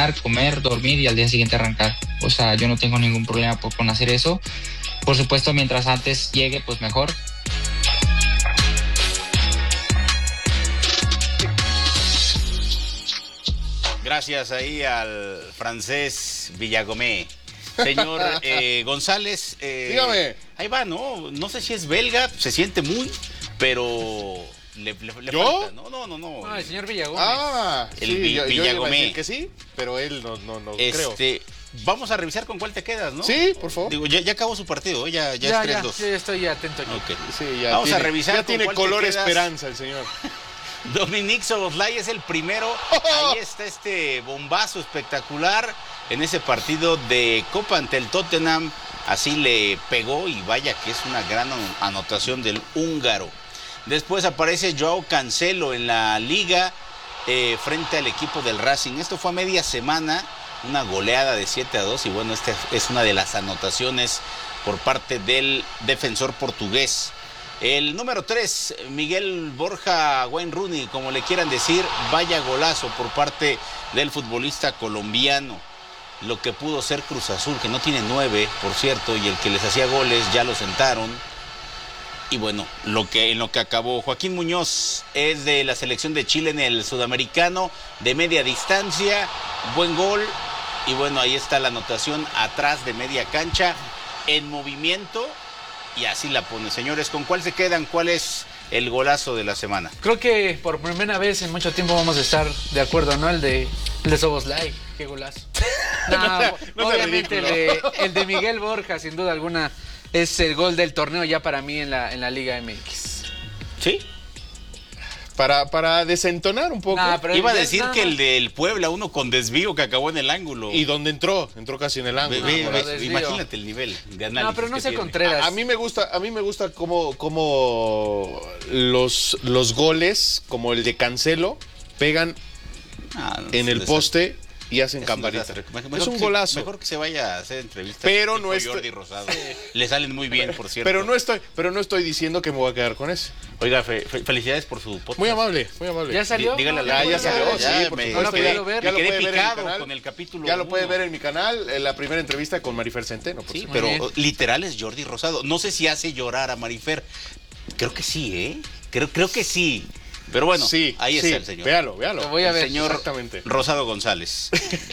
desayunar, comer, dormir y al día siguiente arrancar. O sea, yo no tengo ningún problema con hacer eso. Por supuesto, mientras antes llegue, pues mejor. Gracias ahí al francés Villagomé. Señor González, dígame. Ahí va, ¿no? No sé si es belga, se siente muy, pero le ¿Yo? falta. No. No, el señor Villagomé. El sí, yo iba a Villagomé. decir que sí, pero él no creo. Vamos a revisar con cuál te quedas, ¿no? Sí, por favor. Digo, ya acabó su partido, ya es 3-2. Yo ya estoy atento aquí. Ok. Sí, ya Vamos tiene, a revisar. Ya con tiene cuál te color quedas. esperanza el señor. Dominique Szoboszlai es el primero. Ahí está este bombazo espectacular en ese partido de Copa ante el Tottenham. Así le pegó y vaya que es una gran anotación del húngaro. Después aparece Joao Cancelo en la liga frente al equipo del Racing. Esto fue a media semana, una goleada de 7-2 y bueno, esta es una de las anotaciones por parte del defensor portugués. El número 3, Miguel Borja Wayne Rooney, como le quieran decir, vaya golazo por parte del futbolista colombiano. Lo que pudo ser Cruz Azul, que no tiene 9, por cierto, y el que les hacía goles ya lo sentaron. Y bueno, en lo que acabó, Joaquín Muñoz es de la selección de Chile en el Sudamericano de media distancia, buen gol. Y bueno, ahí está la anotación atrás de media cancha, en movimiento. Y así la pone. Señores, ¿con cuál se quedan? ¿Cuál es el golazo de la semana? Creo que por primera vez en mucho tiempo vamos a estar de acuerdo, ¿no? El de Szoboszlai. Qué golazo. No, obviamente el de Miguel Borja, sin duda alguna, es el gol del torneo ya para mí en la Liga MX. ¿Sí? Para desentonar un poco. Iba a decir que el del Puebla, uno con desvío que acabó en el ángulo. Y donde entró casi en el ángulo. Imagínate el nivel de análisis. No, pero no sé tiene. Contreras. A mí me gusta cómo los goles, como el de Cancelo, pegan en el poste y hacen campanita. Es un golazo. Mejor que se vaya a hacer entrevistas. Pero no es Jordi Rosado. Le salen muy bien, por cierto. Pero no estoy diciendo que me voy a quedar con ese. Oiga, felicidades por su podcast. Muy amable. ¿Ya salió? Dígale Ya salió, sí, por me supuesto. quedé picado con el capítulo. Ya lo puede ver en mi canal, en la primera entrevista con Marifer Centeno. Sí, pero literal es Jordi Rosado. No sé si hace llorar a Marifer. Creo que sí, ¿eh? Creo que sí. Pero bueno, ahí está el señor. Véalo. Lo voy a ver. El señor exactamente. Rosado González.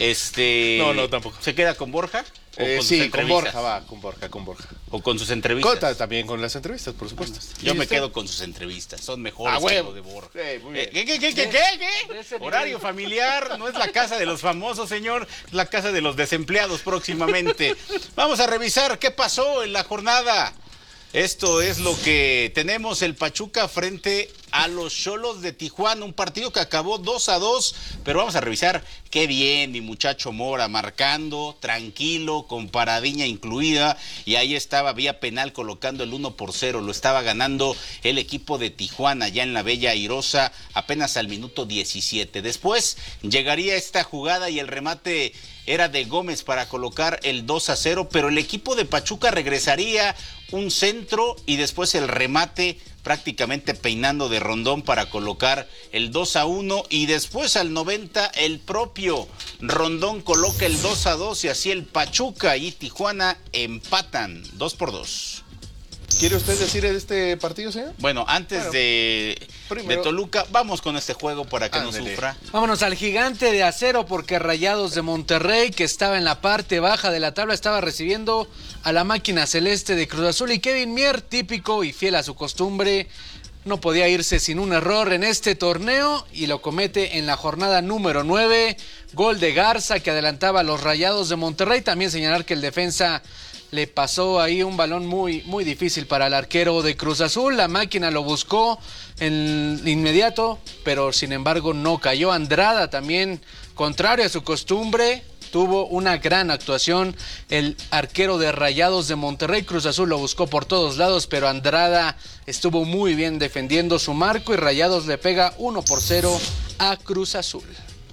No, tampoco. ¿Se queda con Borja? Sí, con Borja, con Borja. ¿O con sus entrevistas? También con las entrevistas, por supuesto. Yo me quedo con sus entrevistas. Son mejores que lo de Borja. Muy bien. ¿Qué? Horario familiar. No es la casa de los famosos, señor. Es la casa de los desempleados próximamente. Vamos a revisar qué pasó en la jornada. Esto es lo que tenemos, el Pachuca frente a los Xolos de Tijuana, un partido que acabó 2-2, pero vamos a revisar qué bien mi muchacho Mora, marcando, tranquilo, con paradiña incluida, y ahí estaba vía penal colocando el 1-0, lo estaba ganando el equipo de Tijuana, ya en la Bella Airosa, apenas al minuto 17. Después llegaría esta jugada y el remate era de Gómez para colocar el 2-0, pero el equipo de Pachuca regresaría un centro y después el remate prácticamente peinando de Rondón para colocar el 2-1 y después al 90 el propio Rondón coloca el 2-2 y así el Pachuca y Tijuana empatan 2-2. ¿Quiere usted decir de este partido, señor? Bueno, antes de Toluca, vamos con este juego para que no sufra. Vámonos al Gigante de Acero porque Rayados de Monterrey, que estaba en la parte baja de la tabla, estaba recibiendo a la máquina celeste de Cruz Azul y Kevin Mier, típico y fiel a su costumbre, no podía irse sin un error en este torneo y lo comete en la jornada número 9. Gol de Garza que adelantaba a los Rayados de Monterrey. También señalar que el defensa le pasó ahí un balón muy difícil para el arquero de Cruz Azul. La máquina lo buscó en inmediato, pero sin embargo no cayó. Andrada también, contrario a su costumbre, tuvo una gran actuación el arquero de Rayados de Monterrey. Cruz Azul lo buscó por todos lados, pero Andrada estuvo muy bien defendiendo su marco y Rayados le pega 1-0 a Cruz Azul.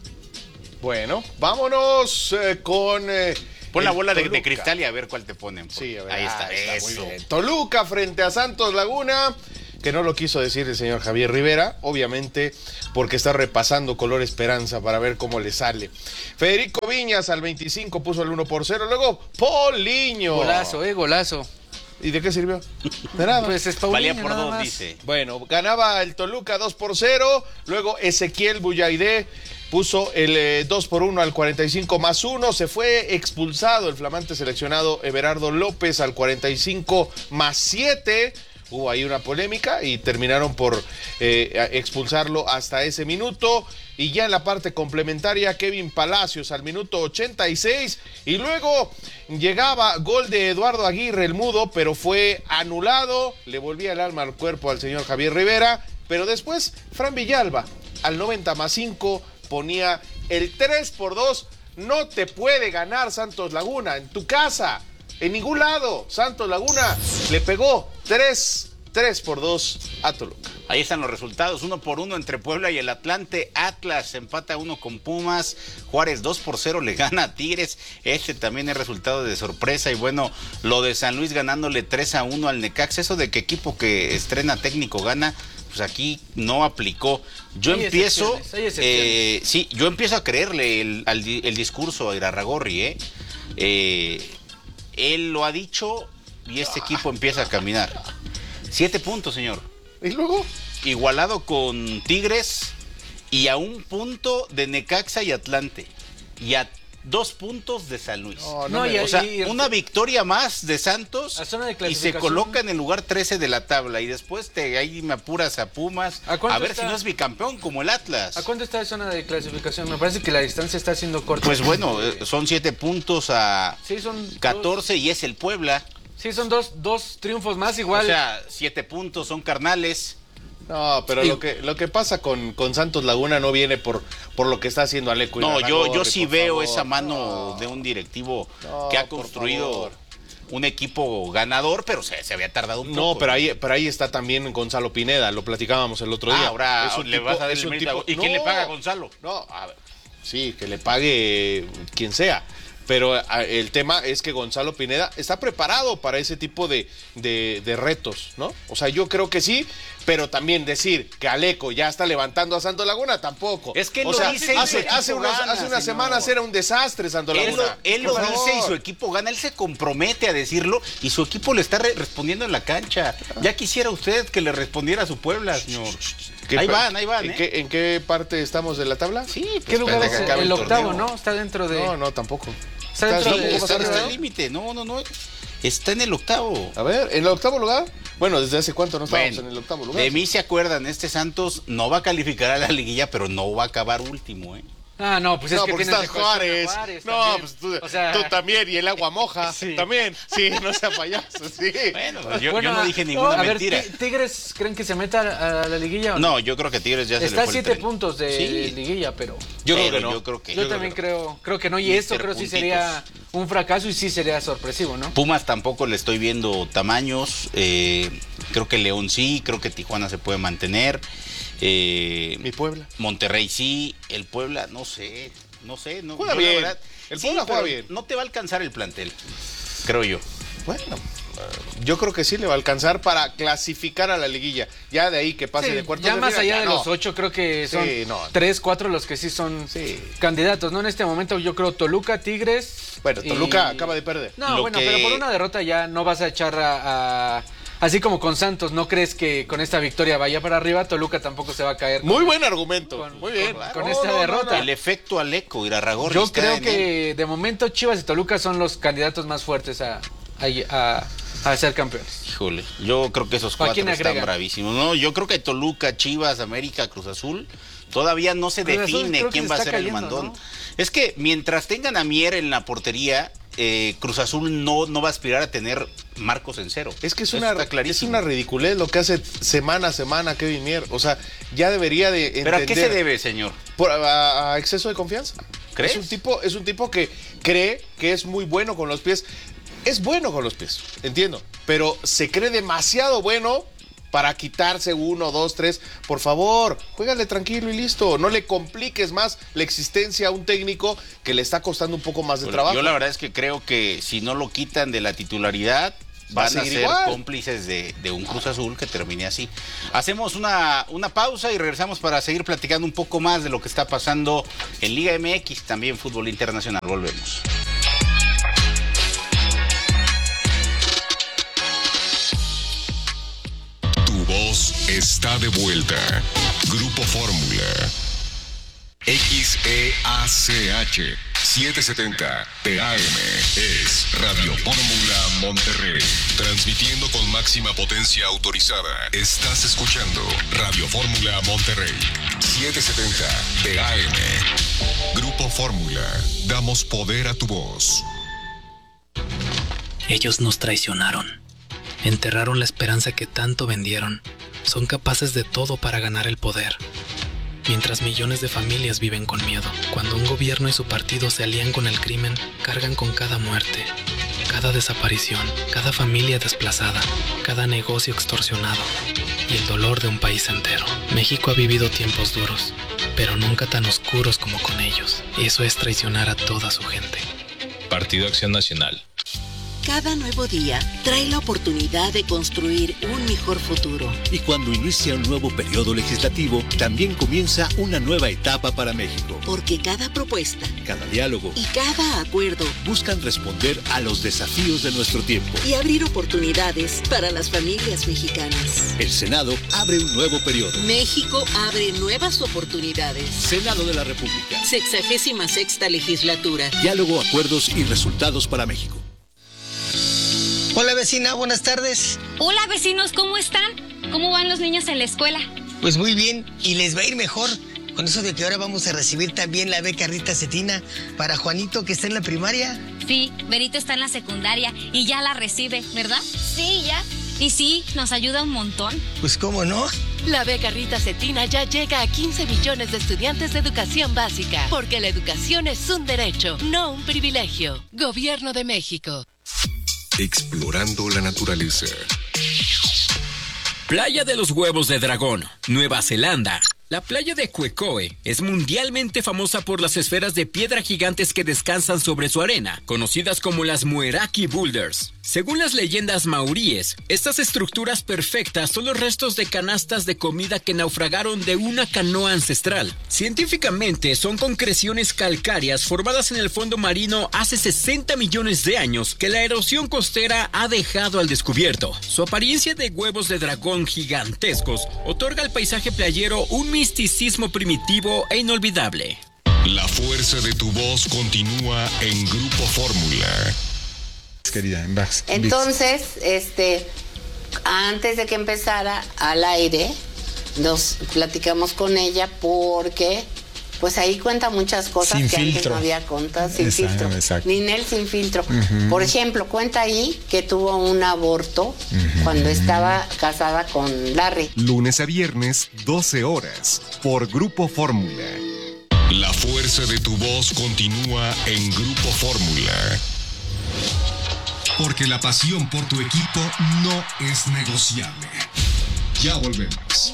Bueno, vámonos con... Pon la bola de cristal y a ver cuál te ponen. Sí, a ver. Ahí está. Muy bien. Toluca frente a Santos Laguna. que no lo quiso decir el señor Javier Rivera, obviamente porque está repasando color esperanza para ver cómo le sale. Federico Viñas al 25 puso el 1-0, luego Paulinho. Golazo. ¿Y de qué sirvió? De nada. Pues es Paulinho, valía por nada 2, más. dice. Bueno, ganaba el Toluca 2-0, luego Ezequiel Buyaide puso el 2-1 al 45+1, se fue expulsado el flamante seleccionado Everardo López al 45+7, hubo ahí una polémica y terminaron por expulsarlo hasta ese minuto. Y ya en la parte complementaria, Kevin Palacios al minuto 86. Y luego llegaba gol de Eduardo Aguirre, el mudo, pero fue anulado. Le volvía el alma al cuerpo al señor Javier Rivera. Pero después, Fran Villalba al 90+5 ponía el 3-2. No te puede ganar Santos Laguna en tu casa. En ningún lado. Santos Laguna le pegó 3-2 a Toluca. Ahí están los resultados, 1-1 entre Puebla y el Atlante. Atlas empata 1 con Pumas. Juárez 2-0 le gana a Tigres. Este también es resultado de sorpresa. Y bueno, lo de San Luis ganándole 3-1 al Necaxa. Eso de que equipo que estrena técnico gana, pues aquí no aplicó. Yo empiezo a creerle el discurso a Irarrágorri, él lo ha dicho y este equipo empieza a caminar. 7 puntos, señor. ¿Y luego? Igualado con Tigres y a 1 punto de Necaxa y Atlante. Y a 2 puntos de San Luis. Una victoria más de Santos y se coloca en el lugar 13 de la tabla. Y después ahí me apuras a Pumas a ver si no es bicampeón como el Atlas. ¿A cuánto está de zona de clasificación? Me parece que la distancia está siendo corta. Pues bueno, son 7 puntos a 14 y es el Puebla. Sí, son dos triunfos más igual. O sea, 7 puntos son carnales. No, pero lo que pasa con Santos Laguna no viene por lo que está haciendo Aleco. No, yo sí veo esa mano de un directivo que ha construido un equipo ganador, pero se había tardado un poco. No, pero ahí está también Gonzalo Pineda, lo platicábamos el otro día. Ahora le vas a dar el mérito. ¿Y quién le paga a Gonzalo? No, a ver, sí, que le pague quien sea. Pero el tema es que Gonzalo Pineda está preparado para ese tipo de retos, ¿no? O sea, yo creo que sí, pero también decir que Aleco ya está levantando a Santos Laguna, tampoco. Es que hace unas semanas era un desastre Santos Laguna. Él lo dice y su equipo gana, él se compromete a decirlo y su equipo le está respondiendo en la cancha. Ya quisiera usted que le respondiera a su Puebla, señor. Ahí van. ¿En qué parte estamos de la tabla? Sí, pues, ¿qué lugar es el octavo, no? Está dentro de... No, tampoco. Está el límite, no. Está en el octavo. A ver, ¿en el octavo lugar? Bueno, ¿desde hace cuánto no estábamos en el octavo lugar? De mí se acuerdan, este Santos no va a calificar a la liguilla, pero no va a acabar último, Pues es que porque tienes está Juárez. No, pues tú también, y el agua moja. Sí. También. Sí, no sea payaso, sí. Bueno, yo no dije ninguna mentira. ¿Tigres creen que se meta a la liguilla o no? No, yo creo que Tigres ya se le fue Está a 7 puntos de liguilla, pero... Yo creo que no. Yo también creo que no, y esto creo sí sería un fracaso y sí sería sorpresivo, ¿no? Pumas tampoco le estoy viendo tamaños, creo que León sí, creo que Tijuana se puede mantener. Mi Puebla. Monterrey sí, el Puebla no sé. Juega bien. Verdad, el Puebla juega bien. No te va a alcanzar el plantel, creo yo. Bueno, yo creo que sí le va a alcanzar para clasificar a la liguilla. Ya de ahí que pase de cuartos de final. Ya más allá de los 8, creo que son 3, 4 los que sí son candidatos, ¿no? En este momento yo creo Toluca, Tigres. Bueno, Toluca acaba de perder. No, pero por una derrota ya no vas a echar a así como con Santos, ¿no crees que con esta victoria vaya para arriba? Toluca tampoco se va a caer. Muy buen argumento. Muy bien. Con esta derrota. El efecto Aleco, Irarrágorri. Yo creo que de momento Chivas y Toluca son los candidatos más fuertes a ser campeones. Híjole, yo creo que esos 4 están bravísimos. No, yo creo que Toluca, Chivas, América, Cruz Azul, todavía no se define quién va a ser el mandón. ¿No? Es que mientras tengan a Mier en la portería, Cruz Azul no va a aspirar a tener marcos en cero. Es que es una ridiculez lo que hace semana a semana Kevin Mier. O sea, ya debería de entender. ¿Pero a qué se debe, señor? A exceso de confianza. ¿Crees? Es un tipo que cree que es muy bueno con los pies. Es bueno con los pies, entiendo. Pero se cree demasiado bueno para quitarse 1, 2, 3. Por favor, juégale tranquilo y listo. No le compliques más la existencia a un técnico que le está costando un poco más de trabajo. Yo la verdad es que creo que si no lo quitan de la titularidad, va a van a seguir ser igual. cómplices de un Cruz Azul que termine así. Hacemos una pausa y regresamos para seguir platicando un poco más de lo que está pasando en Liga MX, también fútbol internacional. Volvemos. Tu voz está de vuelta. Grupo Fórmula. XEACH 770 TAM es Radio Fórmula Monterrey. Transmitiendo con máxima potencia autorizada. Estás escuchando Radio Fórmula Monterrey 770 TAM. Grupo Fórmula. Damos poder a tu voz. Ellos nos traicionaron. Enterraron la esperanza que tanto vendieron. Son capaces de todo para ganar el poder. Mientras millones de familias viven con miedo, cuando un gobierno y su partido se alían con el crimen, cargan con cada muerte, cada desaparición, cada familia desplazada, cada negocio extorsionado y el dolor de un país entero. México ha vivido tiempos duros, pero nunca tan oscuros como con ellos. Eso es traicionar a toda su gente. Partido Acción Nacional. Cada nuevo día trae la oportunidad de construir un mejor futuro. Y cuando inicia un nuevo periodo legislativo, también comienza una nueva etapa para México. Porque cada propuesta, cada diálogo y cada acuerdo buscan responder a los desafíos de nuestro tiempo y abrir oportunidades para las familias mexicanas. El Senado abre un nuevo periodo. México abre nuevas oportunidades. Senado de la República. 66ª legislatura. Diálogo, acuerdos y resultados para México. Hola vecina, buenas tardes. Hola vecinos, ¿cómo están? ¿Cómo van los niños en la escuela? Pues muy bien, y les va a ir mejor con eso de que ahora vamos a recibir también la beca Rita Cetina para Juanito que está en la primaria. Sí, Berito está en la secundaria y ya la recibe, ¿verdad? Sí, ya. Y sí, nos ayuda un montón. Pues cómo no. La beca Rita Cetina ya llega a 15 millones de estudiantes de educación básica, porque la educación es un derecho, no un privilegio. Gobierno de México. Explorando la naturaleza. Playa de los Huevos de Dragón, Nueva Zelanda. La playa de Quecoe es mundialmente famosa por las esferas de piedra gigantes que descansan sobre su arena, conocidas como las Mueraki Boulders. Según las leyendas maoríes, estas estructuras perfectas son los restos de canastas de comida que naufragaron de una canoa ancestral. Científicamente, son concreciones calcáreas formadas en el fondo marino hace 60 millones de años que la erosión costera ha dejado al descubierto. Su apariencia de huevos de dragón gigantescos otorga al paisaje playero un misticismo primitivo e inolvidable. La fuerza de tu voz continúa en Grupo Fórmula. Querida, entonces, antes de que empezara al aire, nos platicamos con ella porque pues ahí cuenta muchas cosas sin que filtro. Antes no había contado, sin Exacto, filtro. exacto. Ninel sin filtro. Por ejemplo, cuenta ahí que tuvo un aborto cuando estaba casada con Larry. Lunes a viernes, 12 horas, por Grupo Fórmula. La fuerza de tu voz continúa en Grupo Fórmula. Porque la pasión por tu equipo no es negociable. Ya volvemos.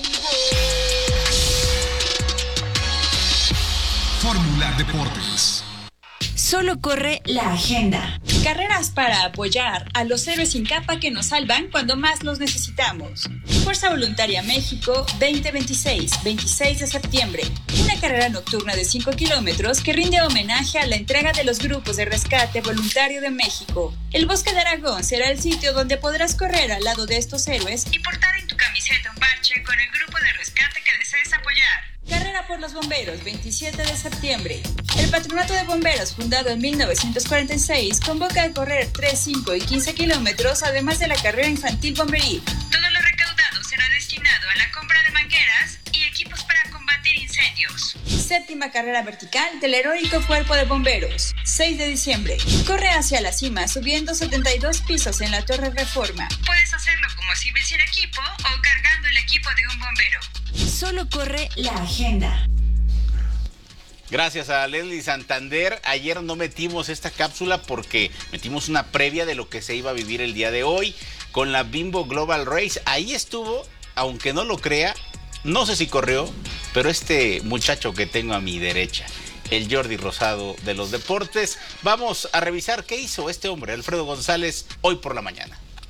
Fórmula Deportes. Solo corre la agenda. Carreras para apoyar a los héroes sin capa que nos salvan cuando más los necesitamos. Fuerza Voluntaria México 2026, 26 de septiembre. Una carrera nocturna de 5 kilómetros que rinde homenaje a la entrega de los grupos de rescate voluntario de México. El Bosque de Aragón será el sitio donde podrás correr al lado de estos héroes y portar en tu camiseta un parche con el grupo de rescate que desees apoyar. Carrera por los Bomberos, 27 de septiembre. El Patronato de Bomberos, fundado en 1946, convoca a correr 3, 5 y 15 kilómetros, además de la carrera infantil bomberil. Todo lo recaudado será destinado a la compra de mangueras y equipos para combatir incendios. Séptima carrera vertical del heroico Cuerpo de Bomberos, 6 de diciembre. Corre hacia la cima subiendo 72 pisos en la Torre Reforma. Puedes hacerlo como civil sin equipo o cargando el equipo de un bombero. Solo corre la agenda. Gracias a Leslie Santander. Ayer no metimos esta cápsula porque metimos una previa de lo que se iba a vivir el día de hoy con la Bimbo Global Race. Ahí estuvo, aunque no lo crea, no sé si corrió, pero este muchacho que tengo a mi derecha, el Jordi Rosado de los deportes. Vamos a revisar qué hizo este hombre, Alfredo González, hoy por la mañana.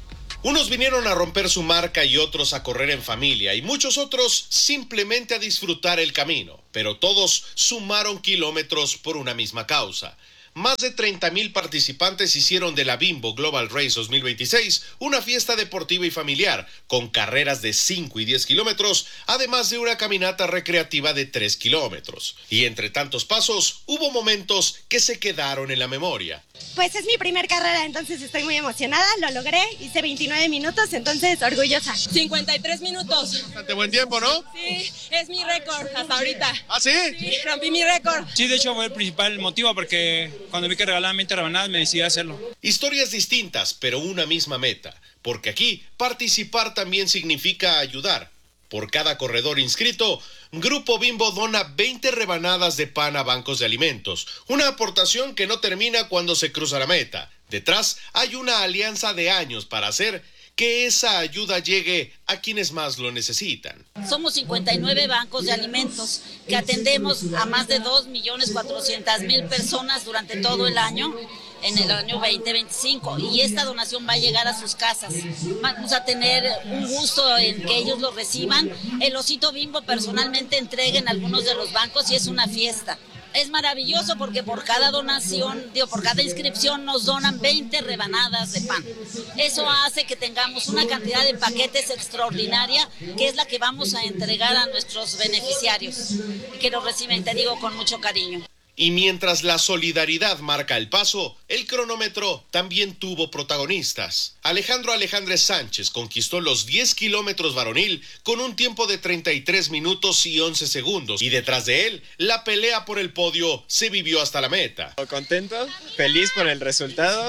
Unos vinieron a romper su marca y otros a correr en familia y muchos otros simplemente a disfrutar el camino, pero todos sumaron kilómetros por una misma causa. Más de 30,000 participantes hicieron de la Bimbo Global Race 2026 una fiesta deportiva y familiar, con carreras de 5 y 10 kilómetros, además de una caminata recreativa de 3 kilómetros. Y entre tantos pasos, hubo momentos que se quedaron en la memoria. Pues es mi primer carrera, entonces estoy muy emocionada, lo logré, hice 29 minutos, entonces orgullosa. 53 minutos. Bastante buen tiempo, ¿no? Sí, es mi récord hasta ahorita. ¿Ah, sí? Sí, rompí mi récord. Sí, de hecho fue el principal motivo porque cuando vi que regalaban 20 rebanadas me decidí a hacerlo. Historias distintas, pero una misma meta, porque aquí participar también significa ayudar. Por cada corredor inscrito, Grupo Bimbo dona 20 rebanadas de pan a bancos de alimentos, una aportación que no termina cuando se cruza la meta. Detrás hay una alianza de años para hacer que esa ayuda llegue a quienes más lo necesitan. Somos 59 bancos de alimentos que atendemos a más de 2.400.000 personas durante todo el año, en el año 2025, y esta donación va a llegar a sus casas. Vamos a tener un gusto en que ellos lo reciban. El Osito Bimbo personalmente entrega en algunos de los bancos y es una fiesta. Es maravilloso porque por cada donación, por cada inscripción nos donan 20 rebanadas de pan. Eso hace que tengamos una cantidad de paquetes extraordinaria, que es la que vamos a entregar a nuestros beneficiarios y que los reciben, te digo, con mucho cariño. Y mientras la solidaridad marca el paso, el cronómetro también tuvo protagonistas. Alejandro Alejandre Sánchez conquistó los 10 kilómetros varonil con un tiempo de 33 minutos y 11 segundos. Y detrás de él, la pelea por el podio se vivió hasta la meta. Contento, feliz por el resultado.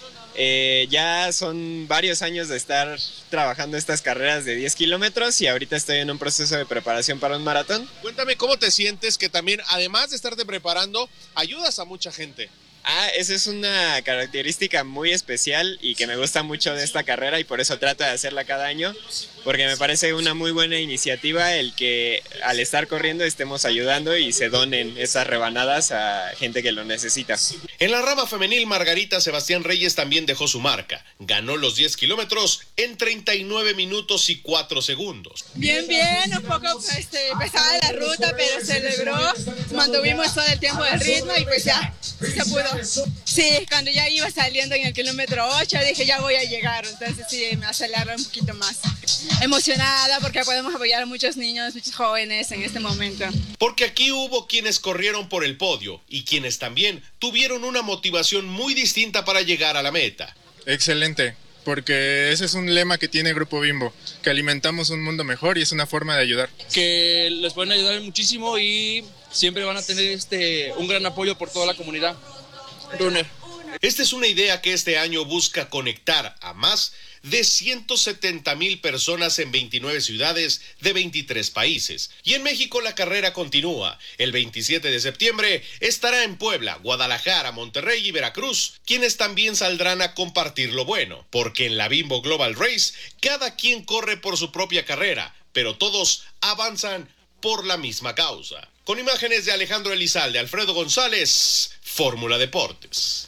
Ya son varios años de estar trabajando estas carreras de 10 kilómetros y ahorita estoy en un proceso de preparación para un maratón. Cuéntame cómo te sientes que también, además de estarte preparando, ayudas a mucha gente. Esa es una característica muy especial y que me gusta mucho de esta carrera y por eso trato de hacerla cada año, porque me parece una muy buena iniciativa el que al estar corriendo estemos ayudando y se donen esas rebanadas a gente que lo necesita. En la rama femenil, Margarita Sebastián Reyes también dejó su marca. Ganó los 10 kilómetros en 39 minutos y 4 segundos. Bien, un poco pesada la ruta, pero se logró. Mantuvimos todo el tiempo del ritmo y pues ya se pudo. Sí, cuando ya iba saliendo en el kilómetro 8 dije ya voy a llegar, entonces sí, me aceleré un poquito más. Emocionada porque podemos apoyar a muchos niños, muchos jóvenes en este momento. Porque aquí hubo quienes corrieron por el podio y quienes también tuvieron una motivación muy distinta para llegar a la meta. Excelente, porque ese es un lema que tiene Grupo Bimbo, que alimentamos un mundo mejor y es una forma de ayudar. Que les pueden ayudar muchísimo y siempre van a tener un gran apoyo por toda la comunidad runner. Esta es una idea que este año busca conectar a más de 170,000 personas en 29 ciudades de 23 países. Y en México la carrera continúa. El 27 de septiembre estará en Puebla, Guadalajara, Monterrey y Veracruz, quienes también saldrán a compartir lo bueno. Porque en la Bimbo Global Race, cada quien corre por su propia carrera, pero todos avanzan por la misma causa. Con imágenes de Alejandro Elizalde, Alfredo González, Fórmula Deportes.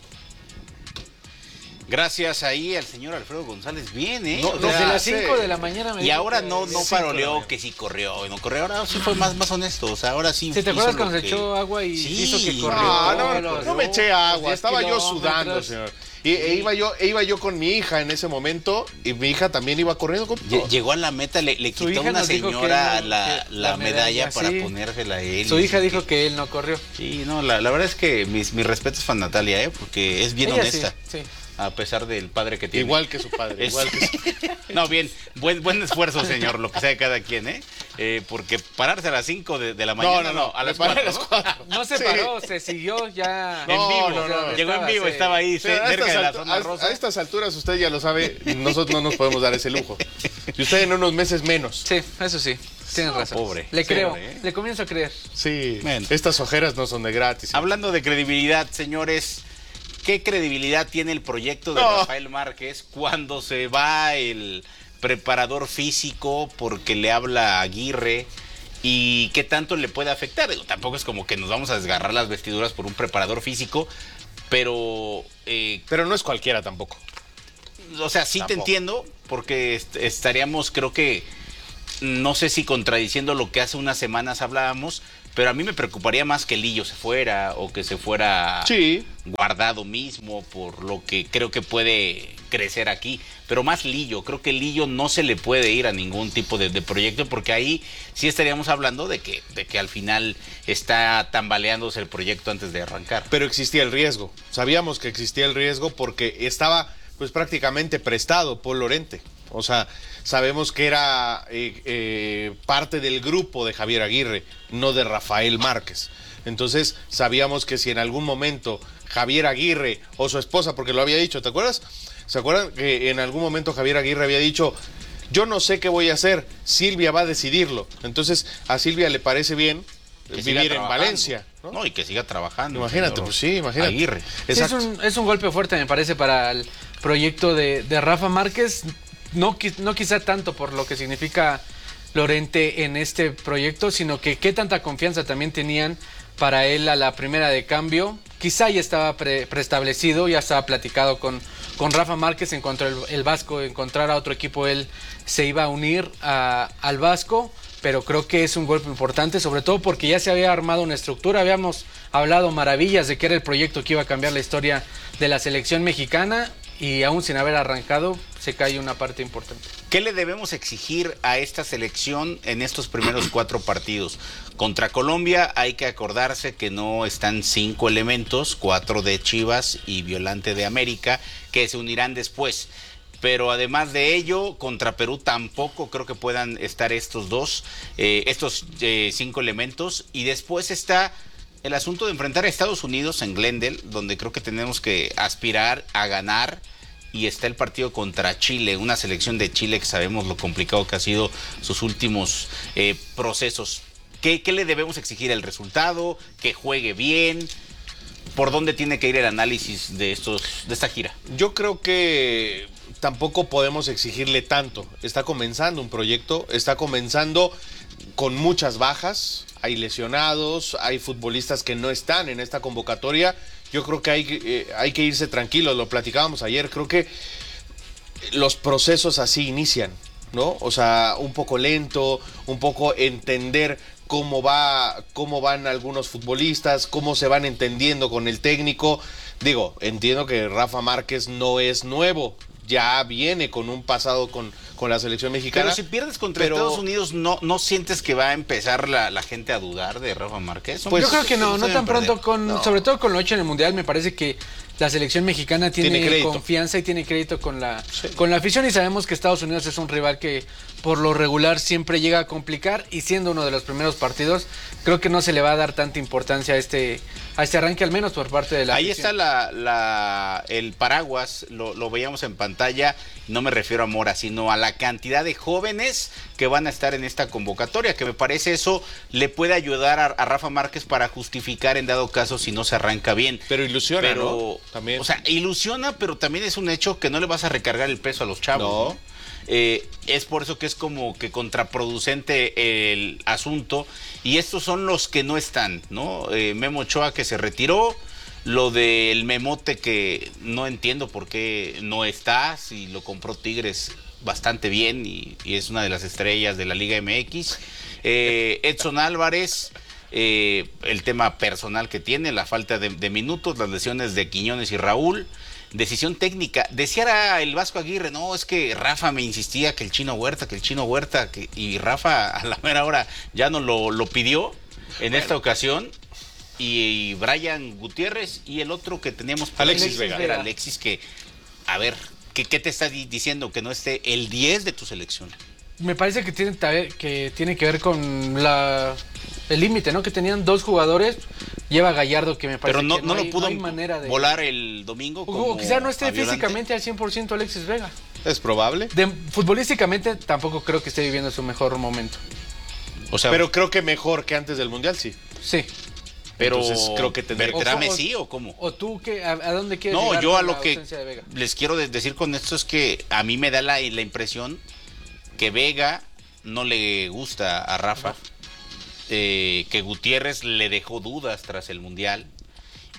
Gracias ahí al señor Alfredo González. Bien, ¿eh? Desde las 5 de la mañana me y ahora no sí, paroleó que sí corrió, no corrió. Ahora sí fue más honesto. O sea, ahora sí. ¿Te acuerdas cuando se echó agua y hizo que corrió? No me eché agua, estaba yo sudando, señor. Iba yo con mi hija en ese momento y mi hija también iba corriendo con... Llegó a la meta, le quitó una señora la medalla para ponérsela a él. Su hija dijo que él no corrió. Sí, no, la verdad es que mis respetos para Natalia, porque es bien honesta. Sí. A pesar del padre que tiene. Igual que su padre. No, bien, buen esfuerzo, señor, lo que sea de cada quien, porque pararse a las 5 de la mañana, no, a las 4. No se paró, se siguió ya en vivo. Llegó en vivo, estaba ahí cerca de la zona rosa. A estas alturas, usted ya lo sabe, nosotros no nos podemos dar ese lujo. Y usted en unos meses menos. Sí, eso sí. Tienes razón. Pobre. Le creo, le comienzo a creer. Sí, estas ojeras no son de gratis. Hablando de credibilidad, señores, ¿qué credibilidad tiene el proyecto de Rafael Márquez cuando se va el preparador físico porque le habla a Aguirre? ¿Y qué tanto le puede afectar? Tampoco es como que nos vamos a desgarrar las vestiduras por un preparador físico, pero no es cualquiera tampoco. o sea, sí. Tampoco. Te entiendo, porque estaríamos, creo que, no sé si contradiciendo lo que hace unas semanas hablábamos, pero a mí me preocuparía más que Lillo se fuera o que se fuera Guardado mismo, por lo que creo que puede crecer aquí, pero más Lillo. Creo que Lillo no se le puede ir a ningún tipo de proyecto, porque ahí sí estaríamos hablando de que al final está tambaleándose el proyecto antes de arrancar. Pero existía el riesgo, sabíamos que existía el riesgo porque estaba pues prácticamente prestado Paul Lorente. O sea, sabemos que era parte del grupo de Javier Aguirre, no de Rafael Márquez. Entonces sabíamos que si en algún momento Javier Aguirre o su esposa, porque lo había dicho, ¿te acuerdas? ¿Se acuerdan que en algún momento Javier Aguirre había dicho, yo no sé qué voy a hacer, Silvia va a decidirlo? Entonces a Silvia le parece bien vivir en Valencia, ¿no? No, y que siga trabajando. Imagínate, pues sí, imagínate. Aguirre. Sí, es un golpe fuerte, me parece, para el proyecto de Rafa Márquez. No quizá tanto por lo que significa Lorente en este proyecto, sino que qué tanta confianza también tenían para él a la primera de cambio. Quizá ya estaba preestablecido, ya estaba platicado con Rafa Márquez en cuanto el Vasco encontrara otro equipo, él se iba a unir al Vasco, pero creo que es un golpe importante, sobre todo porque ya se había armado una estructura, habíamos hablado maravillas de que era el proyecto que iba a cambiar la historia de la selección mexicana, y aún sin haber arrancado se cae una parte importante. ¿Qué le debemos exigir a esta selección en estos primeros 4 partidos? Contra Colombia hay que acordarse que no están 5 elementos, 4 de Chivas y Violante de América, que se unirán después. Pero además de ello, contra Perú tampoco creo que puedan estar estos 5 elementos. Y después está el asunto de enfrentar a Estados Unidos en Glendale, donde creo que tenemos que aspirar a ganar. Y está el partido contra Chile, una selección de Chile que sabemos lo complicado que ha sido sus últimos procesos. ¿Qué le debemos exigir? ¿El resultado? ¿Que juegue bien? ¿Por dónde tiene que ir el análisis de esta gira? Yo creo que tampoco podemos exigirle tanto. Está comenzando un proyecto, está comenzando con muchas bajas, hay lesionados, hay futbolistas que no están en esta convocatoria. Yo creo que hay que irse tranquilos, lo platicábamos ayer, creo que los procesos así inician, ¿no? O sea, un poco lento, un poco entender cómo van algunos futbolistas, cómo se van entendiendo con el técnico. Digo, entiendo que Rafa Márquez no es nuevo, ya viene con un pasado con la selección mexicana. Pero si pierdes contra Estados Unidos, ¿no sientes que va a empezar la gente a dudar de Rafa Márquez? Pues, yo creo que no tan pronto, sobre todo con lo hecho en el Mundial. Me parece que la selección mexicana tiene confianza y tiene crédito con la afición, y sabemos que Estados Unidos es un rival que por lo regular siempre llega a complicar, y siendo uno de los primeros partidos, creo que no se le va a dar tanta importancia a este arranque, al menos por parte de la Ahí afición. Está el paraguas, lo veíamos en pantalla, no me refiero a Mora, sino a la cantidad de jóvenes que van a estar en esta convocatoria, que me parece eso le puede ayudar a Rafa Márquez para justificar en dado caso si no se arranca bien. Pero ilusiona, ¿no? También. O sea, ilusiona, pero también es un hecho que no le vas a recargar el peso a los chavos, ¿no? Es por eso que es como que contraproducente el asunto, y estos son los que no están, ¿no? Memo Ochoa, que se retiró, lo del Memote, que no entiendo por qué no está, si lo compró Tigres bastante bien y es una de las estrellas de la Liga MX. Edson Álvarez, el tema personal que tiene, la falta de minutos, las lesiones de Quiñones y Raúl. Decisión técnica. Decía el Vasco Aguirre, no, es que Rafa me insistía que el Chino Huerta, y Rafa a la mera hora ya no lo pidió en esta ocasión. Y Brian Gutiérrez y el otro que teníamos, Alexis Vega. Era Alexis, que, a ver, ¿qué te está diciendo que no esté el 10 de tu selección? Me parece que tiene que ver con el límite, ¿no? Que tenían 2 jugadores. Lleva Gallardo, que me parece pero que no lo pudo hay manera de volar el domingo. O quizá no esté físicamente al 100% Alexis Vega. Es probable. Futbolísticamente tampoco creo que esté viviendo su mejor momento. O sea, pero creo que mejor que antes del Mundial, sí. Sí. Pero entonces creo que ¿vendrá Messi o cómo? ¿O tú a dónde quieres llegar? No, yo a lo que les quiero decir con esto es que a mí me da la impresión que Vega no le gusta a Rafa, que Gutiérrez le dejó dudas tras el Mundial,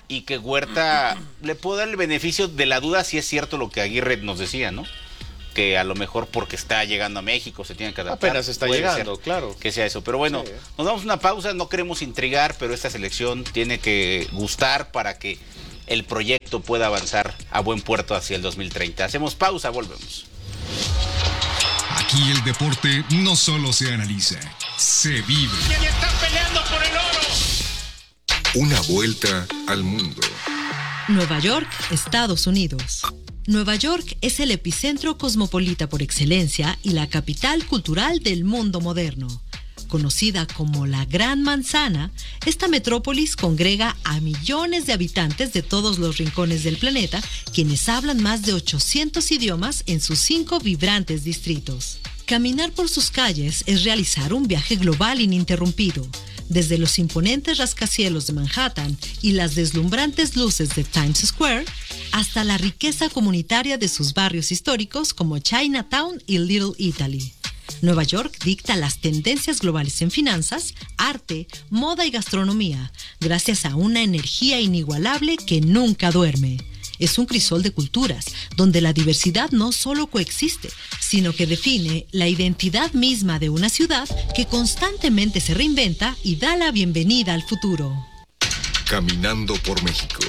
y que Huerta le puede dar el beneficio de la duda si es cierto lo que Aguirre nos decía, ¿no? Que a lo mejor porque está llegando a México se tiene que adaptar. Apenas está llegando, claro. Que sea eso. Pero bueno, sí, nos damos una pausa, no queremos intrigar, pero esta selección tiene que gustar para que el proyecto pueda avanzar a buen puerto hacia el 2030. Hacemos pausa, volvemos. Aquí el deporte no solo se analiza, se vive. ¿Quién está peleando por el oro? Una vuelta al mundo. Nueva York, Estados Unidos. Nueva York es el epicentro cosmopolita por excelencia y la capital cultural del mundo moderno. Conocida como la Gran Manzana, esta metrópolis congrega a millones de habitantes de todos los rincones del planeta, quienes hablan más de 800 idiomas en sus 5 vibrantes distritos. Caminar por sus calles es realizar un viaje global ininterrumpido, desde los imponentes rascacielos de Manhattan y las deslumbrantes luces de Times Square, hasta la riqueza comunitaria de sus barrios históricos como Chinatown y Little Italy. Nueva York dicta las tendencias globales en finanzas, arte, moda y gastronomía, gracias a una energía inigualable que nunca duerme. Es un crisol de culturas, donde la diversidad no solo coexiste, sino que define la identidad misma de una ciudad que constantemente se reinventa y da la bienvenida al futuro. Caminando por México.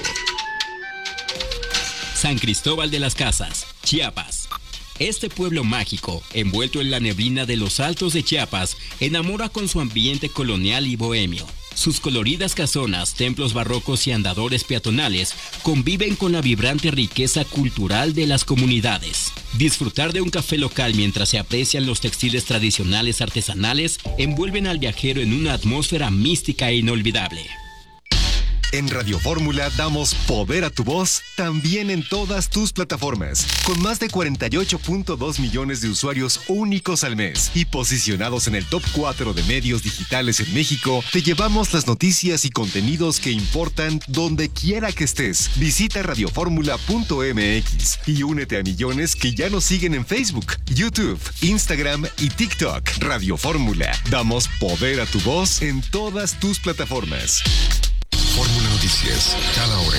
San Cristóbal de las Casas, Chiapas. Este pueblo mágico, envuelto en la neblina de los altos de Chiapas, enamora con su ambiente colonial y bohemio. Sus coloridas casonas, templos barrocos y andadores peatonales conviven con la vibrante riqueza cultural de las comunidades. Disfrutar de un café local mientras se aprecian los textiles tradicionales artesanales envuelven al viajero en una atmósfera mística e inolvidable. En Radio Fórmula damos poder a tu voz también en todas tus plataformas, con más de 48.2 millones de usuarios únicos al mes y posicionados en el top 4 de medios digitales en México. Te llevamos las noticias y contenidos que importan donde quiera que estés. Visita radioformula.mx y únete a millones que ya nos siguen en Facebook, YouTube, Instagram y TikTok. Radio Fórmula, damos poder a tu voz en todas tus plataformas. Fórmula Noticias, cada hora.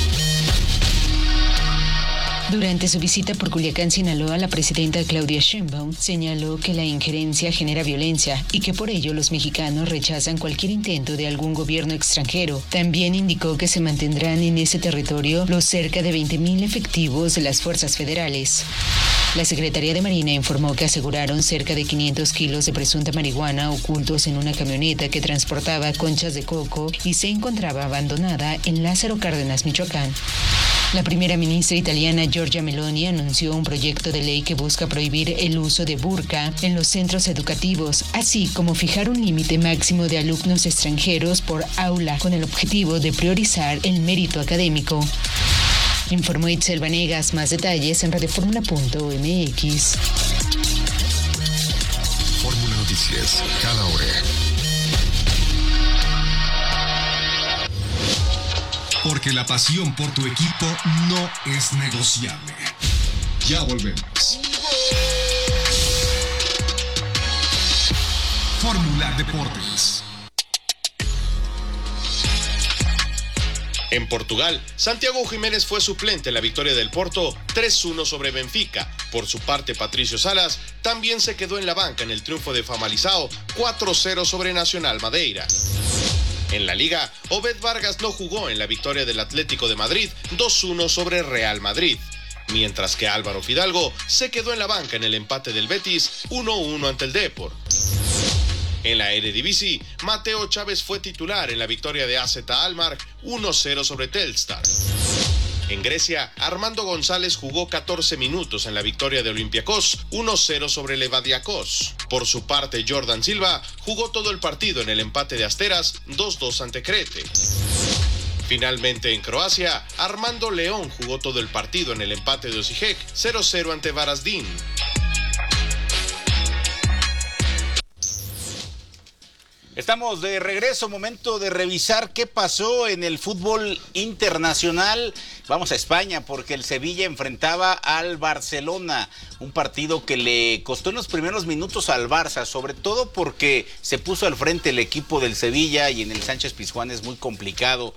Durante su visita por Culiacán, Sinaloa, la presidenta Claudia Sheinbaum señaló que la injerencia genera violencia y que por ello los mexicanos rechazan cualquier intento de algún gobierno extranjero. También indicó que se mantendrán en ese territorio los cerca de 20,000 efectivos de las fuerzas federales. La Secretaría de Marina informó que aseguraron cerca de 500 kilos de presunta marihuana ocultos en una camioneta que transportaba conchas de coco y se encontraba abandonada en Lázaro Cárdenas, Michoacán. La primera ministra italiana Giorgia Meloni anunció un proyecto de ley que busca prohibir el uso de burka en los centros educativos, así como fijar un límite máximo de alumnos extranjeros por aula, con el objetivo de priorizar el mérito académico. Informó Itzel Vanegas. Más detalles en radioformula.mx. Fórmula Noticias, cada hora. Porque la pasión por tu equipo no es negociable. Ya volvemos. Fórmula Deportes. En Portugal, Santiago Jiménez fue suplente en la victoria del Porto 3-1 sobre Benfica. Por su parte, Patricio Salas también se quedó en la banca en el triunfo de Famalicão 4-0 sobre Nacional Madeira. En la Liga, Obed Vargas no jugó en la victoria del Atlético de Madrid 2-1 sobre Real Madrid, mientras que Álvaro Fidalgo se quedó en la banca en el empate del Betis 1-1 ante el Depor. En la Eredivisie, Mateo Chávez fue titular en la victoria de AZ Alkmaar 1-0 sobre Telstar. En Grecia, Armando González jugó 14 minutos en la victoria de Olympiacos 1-0 sobre Levadiakos. Por su parte, Jordan Silva jugó todo el partido en el empate de Asteras 2-2 ante Crete. Finalmente, en Croacia, Armando León jugó todo el partido en el empate de Osijek 0-0 ante Varaždin. Estamos de regreso, momento de revisar qué pasó en el fútbol internacional. Vamos a España porque el Sevilla enfrentaba al Barcelona, un partido que le costó en los primeros minutos al Barça, sobre todo porque se puso al frente el equipo del Sevilla y en el Sánchez Pizjuán es muy complicado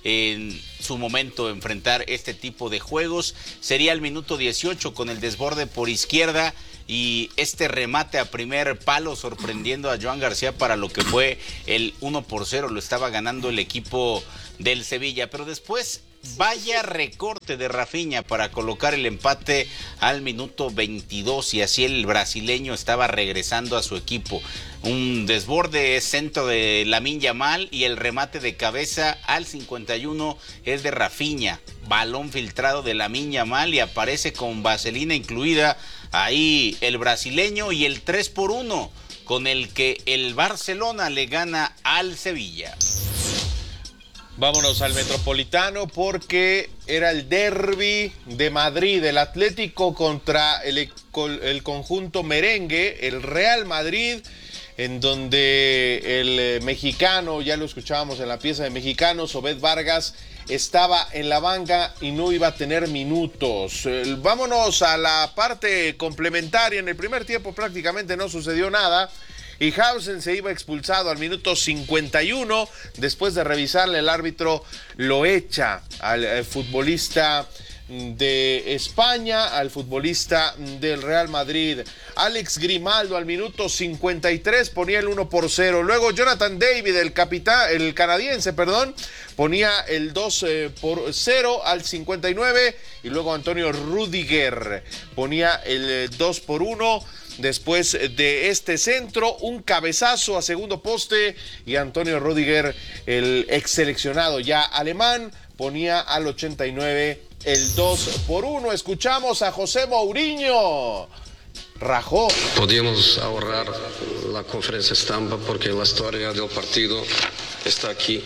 en su momento enfrentar este tipo de juegos. Sería el minuto 18 con el desborde por izquierda y este remate a primer palo sorprendiendo a Joan García para lo que fue el 1-0. Lo estaba ganando el equipo del Sevilla, pero después vaya recorte de Rafinha para colocar el empate al minuto 22 y así el brasileño estaba regresando a su equipo. Un desborde centro de Lamine Yamal y el remate de cabeza al 51 es de Rafinha. Balón filtrado de Lamine Yamal y aparece con vaselina incluida ahí el brasileño y el 3-1 con el que el Barcelona le gana al Sevilla. Vámonos al Metropolitano porque era el derbi de Madrid, el Atlético contra el conjunto merengue, el Real Madrid, en donde el mexicano, ya lo escuchábamos en la pieza de Mexicanos, Obed Vargas, estaba en la banca y no iba a tener minutos. Vámonos a la parte complementaria. En el primer tiempo prácticamente no sucedió nada. Y Hausen se iba expulsado al minuto 51. Después de revisarle, el árbitro lo echa al futbolista de España, al futbolista del Real Madrid. Alex Grimaldo al minuto 53 ponía el 1-0. Luego Jonathan David, el canadiense, ponía el 2-0 al 59. Y luego Antonio Rüdiger ponía el 2-1. Después de este centro, un cabezazo a segundo poste y Antonio Rüdiger, el ex seleccionado ya alemán, ponía al 89 el 2-1. Escuchamos a José Mourinho. Rajó. Podíamos ahorrar la conferencia estampa porque la historia del partido está aquí.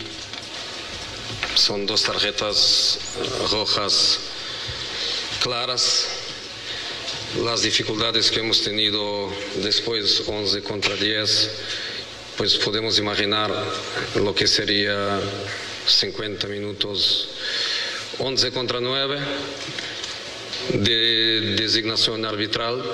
Son 2 tarjetas rojas claras. Las dificultades que hemos tenido después, 11 contra 10, pues podemos imaginar lo que sería 50 minutos, 11 contra 9, de designación arbitral,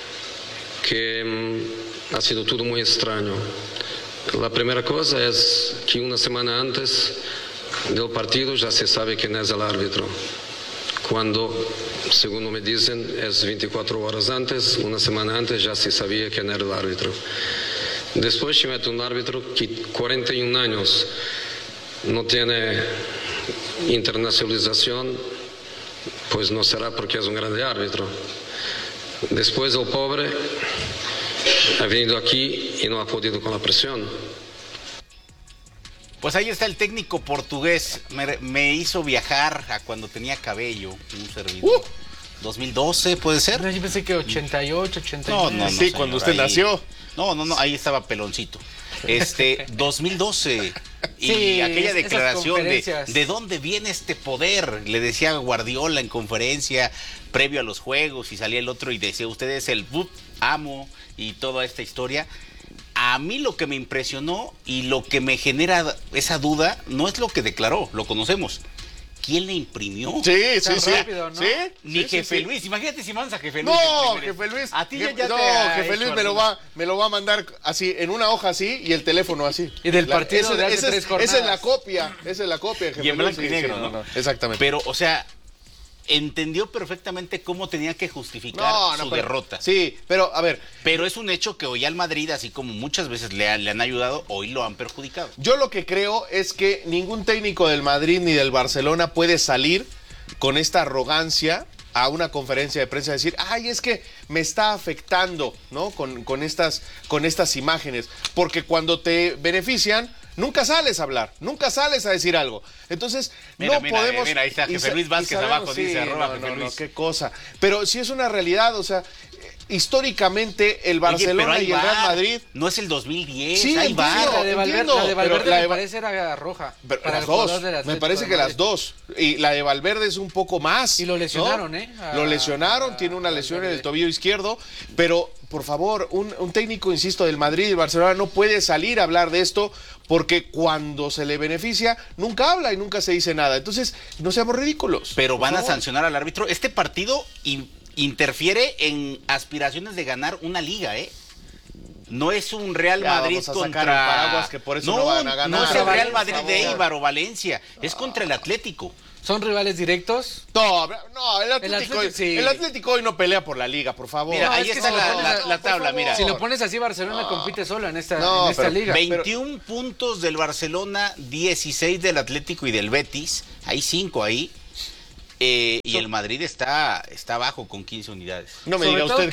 que ha sido todo muy extraño. La primera cosa es que una semana antes del partido ya se sabe quién es el árbitro. Cuando, según me dicen, es 24 horas antes, una semana antes ya se sabía quién era el árbitro. Después se mete un árbitro que 41 años no tiene internacionalización, pues no será porque es un grande árbitro. Después el pobre ha venido aquí y no ha podido con la presión. Pues ahí está el técnico portugués. Me hizo viajar a cuando tenía cabello, un servidor. 2012, ¿puede ser? Yo pensé que 88, 89. No, sí, señor, cuando usted nació. No, ahí estaba peloncito. 2012. Y Sí, aquella declaración conferencias. de dónde viene este poder, le decía Guardiola en conferencia previo a los juegos y salía el otro y decía, usted es el amo y toda esta historia. A mí lo que me impresionó y lo que me genera esa duda no es lo que declaró, lo conocemos. ¿Quién le imprimió? Sí. Rápido, ¿no? ¿Sí? Ni Sí, Jefe sí. Luis. Imagínate si mandas a Jefe Luis. No, Jefe Luis. A ti ya no, te ha Jefe hecho Luis me lo va a mandar así, en una hoja así y el teléfono así. Y del partido de hace esa 3 jornadas. Esa es la copia, Jefe Y en Luis. blanco y negro, ¿no? Exactamente. Pero, o sea, entendió perfectamente cómo tenía que justificar su derrota. Sí, pero a ver. Pero es un hecho que hoy al Madrid, así como muchas veces le han ayudado, hoy lo han perjudicado. Yo lo que creo es que ningún técnico del Madrid ni del Barcelona puede salir con esta arrogancia a una conferencia de prensa y decir, ay, es que me está afectando, ¿no? Con estas imágenes. Porque cuando te benefician, nunca sales a hablar, nunca sales a decir algo. Entonces, Mira, podemos... ahí está Jefe Luis Vázquez abajo, dice Jefe Luis. Qué cosa. Pero si es una realidad, o sea, históricamente el Barcelona y el Real Madrid... No es el 2010, sí, ahí va. La de Valverde me parece era roja. Pero para las el jugador dos, del me Atlético parece de que Madrid. las dos. Y la de Valverde es un poco más. Y lo lesionaron, ¿no? ¿eh? Lo lesionaron, tiene una lesión en el tobillo izquierdo. Pero, por favor, un técnico, insisto, del Madrid y Barcelona no puede salir a hablar de esto porque cuando se le beneficia, nunca habla y nunca se dice nada. Entonces, no seamos ridículos. Pero van a sancionar al árbitro. Este partido interfiere en aspiraciones de ganar una liga, ¿eh? No es un Real Ya, Madrid vamos a sacar contra... el paraguas, que por eso no van a ganar. No es el Valencia, Real Madrid por de favor. Eibar o Valencia, es contra el Atlético. ¿Son rivales directos? No, el Atlético hoy no pelea por la liga, por favor. Mira, No, ahí es que está si lo pones la tabla, mira. Si lo pones así, Barcelona compite solo en esta pero liga. 21 puntos del Barcelona, 16 del Atlético y del Betis. Hay 5 ahí. Y el Madrid está abajo con 15 unidades. No me Sobre diga todo usted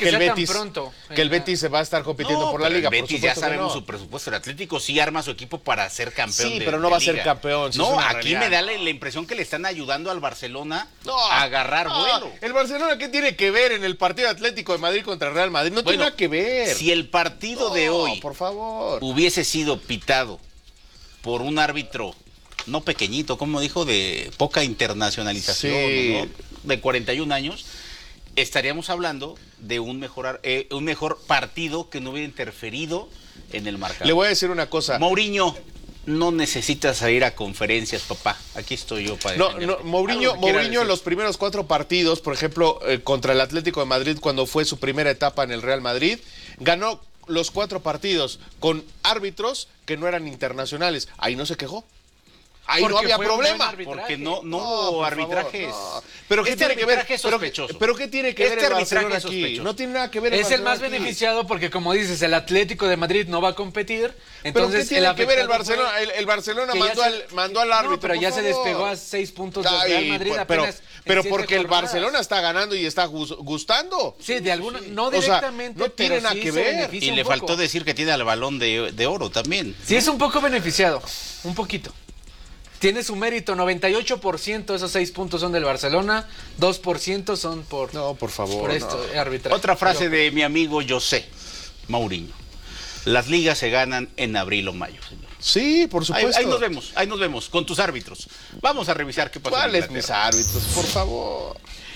que el Betis se va a estar compitiendo por la liga. El Por Betis ya supuesto que sabemos no. su presupuesto. El Atlético sí arma su equipo para ser campeón. Sí, de- pero no de va a ser liga. campeón, sí, es No, una aquí realidad. me da la impresión que le están ayudando al Barcelona a agarrar vuelo. El Barcelona, ¿qué tiene que ver en el partido Atlético de Madrid contra el Real Madrid? No tiene nada que ver. Si el partido de hoy por favor, hubiese sido pitado por un árbitro no pequeñito, como dijo, de poca internacionalización, Sí. ¿no? De 41 años, estaríamos hablando de un mejor partido que no hubiera interferido en el marcador. le voy a decir una cosa. Mourinho, no necesitas salir a conferencias, papá. Aquí estoy yo para defenderte. Mourinho Algo que quiera en decir. los primeros 4 partidos, por ejemplo, contra el Atlético de Madrid, cuando fue su primera etapa en el Real Madrid, ganó los 4 partidos con árbitros que no eran internacionales. Ahí no se quejó. Ahí Porque no había fue un buen problema. arbitraje. Porque no hubo por arbitrajes. favor, no. Pero ¿qué Este tiene que ver? arbitraje es sospechoso. Pero ¿qué tiene que ver Este el arbitraje Barcelona es aquí? sospechoso. No tiene nada que ver Es el más Barcelona aquí. beneficiado porque, como dices, el Atlético de Madrid no va a competir. ¿Pero Entonces, qué tiene que ver el afectado Barcelona? fue El Barcelona que ya mandó al árbitro. No, pero por ya se favor. despegó a 6 puntos del Ay, Real Madrid pero apenas pero en 7 porque el jornadas. Barcelona está ganando y está gustando. Sí, de alguna, no O sea, directamente, no tiene pero nada sí que se ver. beneficia Y un le poco. faltó decir que tiene el balón de oro también. Sí, es un poco beneficiado, un poquito. Tiene su mérito, 98% de esos 6 puntos son del Barcelona, 2% son por... No, por favor. Por esto, no. arbitraje. Otra frase de mi amigo José Mourinho. Las ligas se ganan en abril o mayo, señor. Sí, por supuesto. Ahí nos vemos con tus árbitros. Vamos a revisar qué pasó. en ¿Cuáles mis Inglaterra. árbitros? Por favor.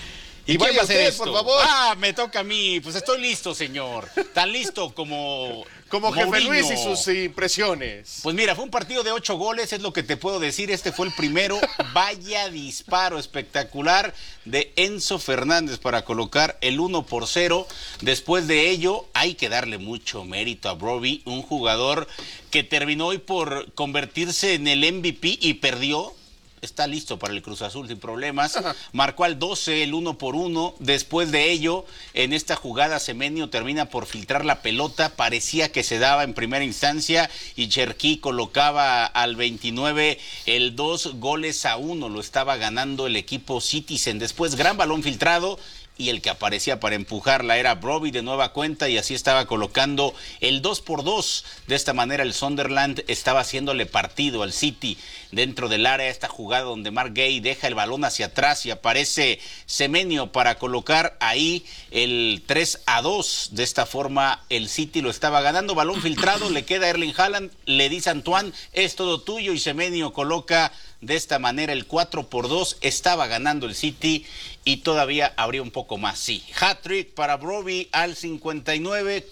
¿Y quién vaya va a hacer usted, esto? por favor. Ah, me toca a mí. Pues estoy listo, señor. Tan listo como Jefe Mourinho. Luis y sus impresiones. Pues mira, fue un partido de 8 goles, es lo que te puedo decir. Este fue el primero. Vaya disparo espectacular de Enzo Fernández para colocar el 1-0. Después de ello, hay que darle mucho mérito a Brobbey, un jugador que terminó hoy por convertirse en el MVP y perdió. Está listo para el Cruz Azul sin problemas. Marcó al 12 el 1-1. Después de ello, en esta jugada, Semenyo termina por filtrar la pelota. Parecía que se daba en primera instancia y Cherki colocaba al 29 el 2-1. Lo estaba ganando el equipo Citizen. Después, gran balón filtrado. Y el que aparecía para empujarla era Brobbey de nueva cuenta y así estaba colocando el 2-2. De esta manera el Sunderland estaba haciéndole partido al City dentro del área. Esta jugada donde Mark Gay deja el balón hacia atrás y aparece Semenyo para colocar ahí el 3-2. De esta forma el City lo estaba ganando. Balón filtrado, le queda Erling Haaland, le dice Antoine, es todo tuyo y Semenyo coloca de esta manera el 4-2. Estaba ganando el City y todavía habría un poco más. Sí, hat-trick para Brobbey al 59,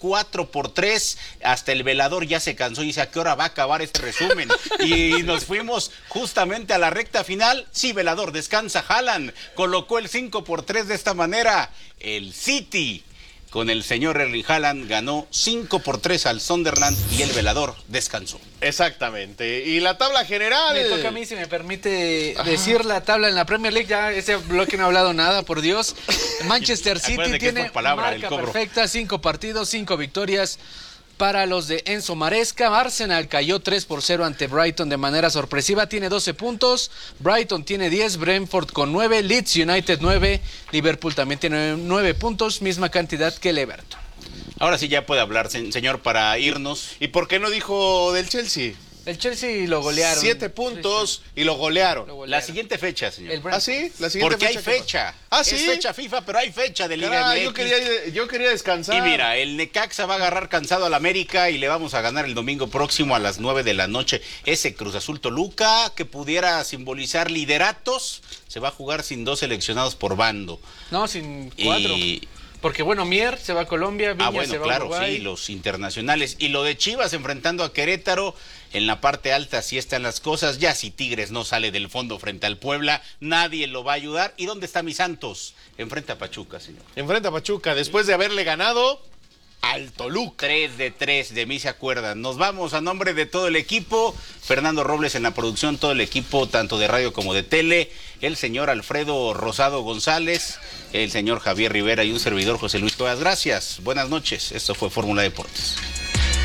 4-3. Hasta el velador ya se cansó y dice, ¿a qué hora va a acabar este resumen? Y nos fuimos justamente a la recta final. Sí, velador, descansa. Haaland colocó el 5-3 de esta manera. El City, con el señor Erling Haaland, ganó 5-3 al Sunderland y el velador descansó. Exactamente. Y la tabla general. Me toca a mí, si me permite decir la tabla en la Premier League. Ya ese bloque no ha hablado nada, por Dios. Manchester City Acuérdate que es tiene por palabra el marca cobro. perfecta, 5 partidos, 5 victorias para los de Enzo Maresca. Arsenal cayó 3-0 ante Brighton de manera sorpresiva, tiene 12 puntos. Brighton tiene 10, Brentford con 9, Leeds United 9, Liverpool también tiene 9 puntos, misma cantidad que el Everton. Ahora sí ya puede hablar, señor, para irnos. ¿Y por qué no dijo del Chelsea? El Chelsea lo golearon. 7 puntos y lo golearon. La siguiente fecha, señor. ¿Ah, sí? La siguiente Porque hay fecha. fecha. ¿Ah, sí? Es fecha FIFA, pero hay fecha de Liga Caray, MX. yo quería descansar. Y mira, el Necaxa va a agarrar cansado al América y le vamos a ganar el domingo próximo a las 9 de la noche. Ese Cruz Azul Toluca que pudiera simbolizar lideratos, se va a jugar sin 2 seleccionados por bando. No, sin 4. Y... Porque bueno, Mier se va a Colombia, Viña bueno, se va claro, a Uruguay. sí, los internacionales. Y lo de Chivas enfrentando a Querétaro, en la parte alta así están las cosas. Ya si Tigres no sale del fondo frente al Puebla, nadie lo va a ayudar. ¿Y dónde está mi Santos? Enfrenta a Pachuca, señor. Enfrenta a Pachuca, después de haberle ganado al Toluca. 3-3, de mí se acuerdan. Nos vamos a nombre de todo el equipo. Fernando Robles en la producción, todo el equipo, tanto de radio como de tele. El señor Alfredo Rosado González, el señor Javier Rivera y un servidor José Luis Cuevas. Gracias, buenas noches. Esto fue Fórmula Deportes.